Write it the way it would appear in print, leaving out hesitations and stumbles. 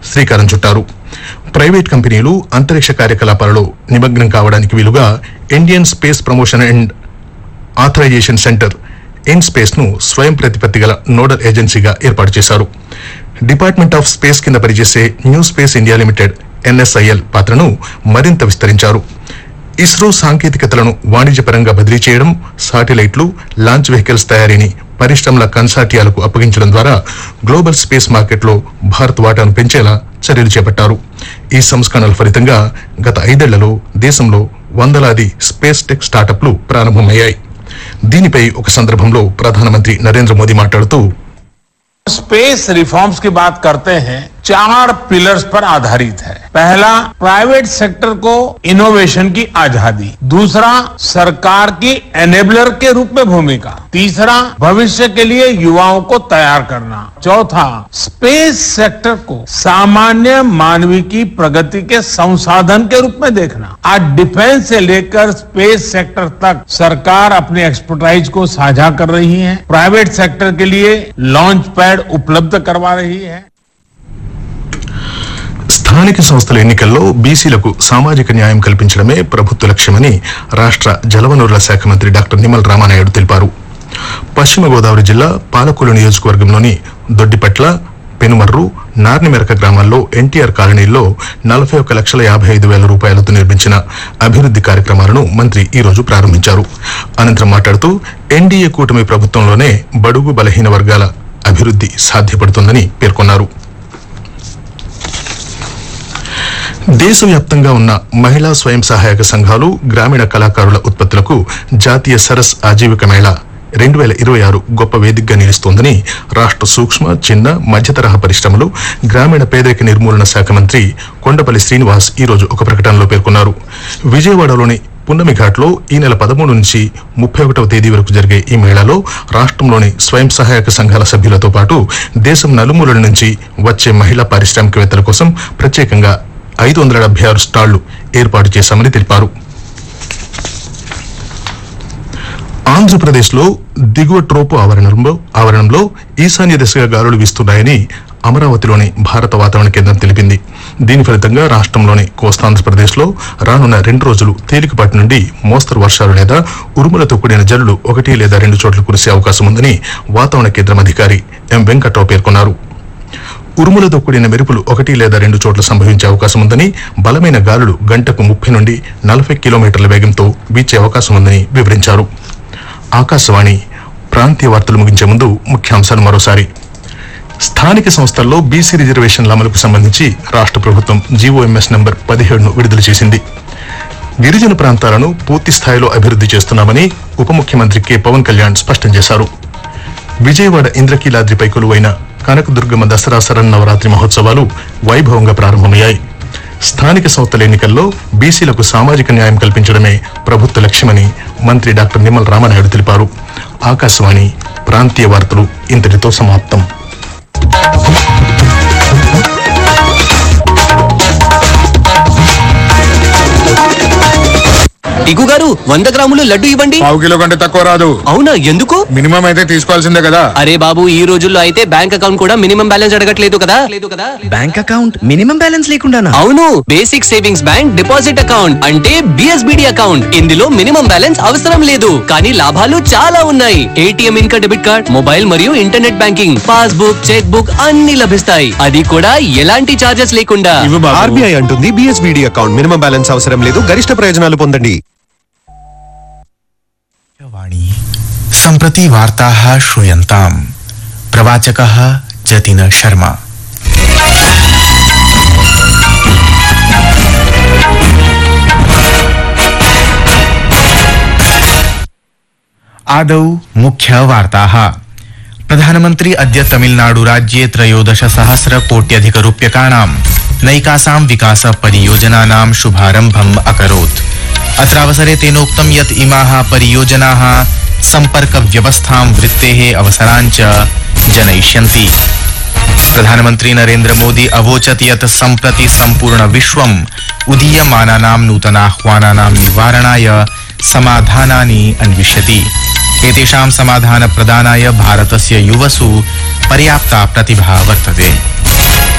శ్రీకారం చుట్టారు. ప్రైవేట్ కంపెనీలు అంతరిక్ష కార్యకలాపాలలో నిమగ్నం కావడానికి వీలుగా Indian space promotion and authorisation centre IN-SPACe ను స్వయం ప్రతిపత్తి గల నోడల్ ఏజెన్సీగా ఏర్పాటు చేశారు. డిపార్ట్మెంట్ ఆఫ్ స్పేస్ కింద పనిచేసే new space India limited NSIL పాత్రను మరింత విస్తరించారు. ఇస్రో సాంకేతికతలను వాణిజ్యపరంగా బదిలీ చేయడం, శాటిలైట్లు, లాంచ్ వెహికల్స్ తయారీని పరిశ్రమల కన్సార్టియాలకు అప్పగించడం ద్వారా గ్లోబల్ స్పేస్ మార్కెట్లో భారత్ వాటాను పెంచేలా చర్యలు చేపట్టారు. ఈ సంస్కరణల ఫలితంగా గత 5 ఏళ్లలో దేశంలో వందలాది స్పేస్ టెక్ స్టార్టప్లు ప్రారంభమయ్యాయి. దీనిపై ఒక సందర్భంలో ప్రధానమంత్రి నరేంద్ర మోదీ మాట్లాడుతూ, स्पेस रिफॉर्म्स की बात करते हैं, 4 पिलर्स पर आधारित है. पहला, प्राइवेट सेक्टर को इनोवेशन की आजादी. दूसरा, सरकार की एनेबलर के रूप में भूमिका. तीसरा, भविष्य के लिए युवाओं को तैयार करना. चौथा, स्पेस सेक्टर को सामान्य मानवीय की प्रगति के संसाधन के रूप में देखना. आज डिफेंस से लेकर स्पेस सेक्टर तक सरकार अपनी एक्सपर्टाइज को साझा कर रही है. प्राइवेट सेक्टर के लिए लॉन्च पैड उपलब्ध करवा रही है. స్థానిక సంస్థల ఎన్నికల్లో బీసీలకు సామాజిక న్యాయం కల్పించడమే ప్రభుత్వ లక్ష్యమని రాష్ట్ర జలవనరుల శాఖ మంత్రి డాక్టర్ నిమ్మల రామానాయుడు తెలిపారు. పశ్చిమ గోదావరి జిల్లా పాలకొల్లు నియోజకవర్గంలోని దొడ్డిపట్ల, పెనుమర్రు, నార్నిమెరక గ్రామాల్లో ఎన్టీఆర్ కాలనీల్లో 41,55,000 రూపాయలతో నిర్మించిన అభివృద్ది కార్యక్రమాలను మంత్రి ఈ రోజు ప్రారంభించారు. అనంతరం మాట్లాడుతూ ఎన్డీఏ కూటమి ప్రభుత్వంలోనే బడుగు బలహీన వర్గాల అభివృద్ది సాధ్యపడుతుందని పేర్కొన్నారు. దేశవ్యాప్తంగా ఉన్న మహిళా స్వయం సహాయక సంఘాలు, గ్రామీణ కళాకారుల ఉత్పత్తులకు జాతీయ సరస్ ఆజీవిక మేళా 2026 గొప్ప వేదికగా నిలుస్తోందని రాష్ట్ర సూక్ష్మ, చిన్న, మధ్యతరహా పరిశ్రమలు, గ్రామీణ పేదరిక నిర్మూలన శాఖ మంత్రి కొండపల్లి శ్రీనివాస్ ఈ రోజు ఒక ప్రకటనలో పేర్కొన్నారు. విజయవాడలోని పున్నమిఘాట్లో ఈ నెల 13 నుంచి 31వ తేదీ వరకు జరిగే ఈ మేళాలో రాష్ట్రంలోని స్వయం సహాయక సంఘాల సభ్యులతో పాటు దేశం నలుమూలల నుంచి వచ్చే మహిళా పారిశ్రామికవేత్తల కోసం ప్రత్యేకంగా 576 స్టాళ్లు ఏర్పాటు చేశామని తెలిపారు. ఆంధ్రప్రదేశ్లో దిగువ ట్రోపు ఆవరణంలో ఈశాన్య దిశగా గాలులు వీస్తున్నాయని అమరావతిలోని భారత వాతావరణ కేంద్రం తెలిపింది. దీని ఫలితంగా రాష్ట్రంలోని కోస్తాంధ్రప్రదేశ్లో రానున్న 2 రోజులు తేలికపాటి నుండి మోస్తరు వర్షాలు లేదా ఉరుములతో కూడిన జల్లులు 1 లేదా 2 చోట్ల కురిసే అవకాశం ఉందని వాతావరణ కేంద్రం అధికారి ఎం వెంకట్రావు పేర్కొన్నారు. ఉరుములతో కూడిన మెరుపులు 1 లేదా 2 చోట్ల సంభవించే అవకాశం ఉందని, బలమైన గాలులు గంటకు 30 నుండి 40 కిలోమీటర్ల వేగంతో వీచే అవకాశం ఉందని వివరించారు. ఆకాశవాణి ప్రాంతీయ వార్తలు ముగించే ముందు ముఖ్యాంశాలు మరోసారి. స్థానిక సంస్థల్లో బీసీ రిజర్వేషన్ల అమలుకు సంబంధించి రాష్ట్ర ప్రభుత్వం జీవోఎంఎస్ నంబర్ 17ను విడుదల చేసింది. గిరిజన ప్రాంతాలను పూర్తి స్థాయిలో అభివృద్ది చేస్తున్నామని ఉప ముఖ్యమంత్రి కె పవన్ కళ్యాణ్ స్పష్టం చేశారు. విజయవాడ ఇంద్రకీలాద్రిపై కొలువైన కనకదుర్గమ్మ దసరా శరన్నవరాత్రి మహోత్సవాలు వైభవంగా ప్రారంభమయ్యాయి. స్థానిక సంస్థల ఎన్నికల్లో బీసీలకు సామాజిక న్యాయం కల్పించడమే ప్రభుత్వ లక్ష్యమని మంత్రి డాక్టర్ నిమ్మల రామానాయుడు తెలిపారు. ఆకాశవాణి ప్రాంతీయ వార్తలు ఇంతటితో సమాప్తం. టికు గారు 100 గ్రాములు లడ్డు ఇవ్వండి. 1/2 కిలో కంటే తక్కువ రాదు. అవునా, ఎందుకు? మినిమం అయితే తీసుకోవాల్సిందే కదా. అరే బాబు, ఈ రోజుల్లో అయితే బ్యాంక్ అకౌంట్ కూడా మినిమం బ్యాలెన్స్ అడగట్లేదు కదా. Bank account minimum balance లేకుండానా? అవును, basic savings bank deposit account అంటే బిఎస్బిడి అకౌంట్. ఇందులో మినిమం బ్యాలెన్స్ అవసరం లేదు, కానీ లాభాలు చాలా ఉన్నాయి. ఏటీఎం, ఇంకా డెబిట్ కార్డ్, మొబైల్ మరియు internet banking, passbook, cheque book అన్ని లభిస్తాయి. అది కూడా ఎలాంటి చార్జెస్ లేకుండా. ఆర్బీఐ అంటుంది బిఎస్బిడి అకౌంట్ మినిమం బ్యాలెన్స్ అవసరం లేదు, గరిష్ట ప్రయోజనాలు పొందండి. सम्प्रति वार्ताः श्रूयन्ताम्। प्रवाचकः जतिन शर्मा। आदौ मुख्य वार्ताः। प्रधानमन्त्री अद्य तमिलनाडु राज्ये 13,000 कोट्यधिकरूप्यकाणां नैकासां विकास परियोजनानां शुभारम्भम् अकरोत्। अत्रावसरे तेनोक्तं यत् इमाः परियोजनाः संपर्क व्यवस्थां वृत्तेः अवसराञ्च जनयिष्यन्ति। प्रधानमन्त्री नरेन्द्र मोदी अवोचत् यत् सम्प्रति सम्पूर्ण विश्वम् उदीयमानानां नूतनाह्वानानां निवारणाय समाधानानि अन्विष्यति। एतेषां समाधान प्रदानाय भारतस्य युवसु पर्याप्ता प्रतिभा वर्तते।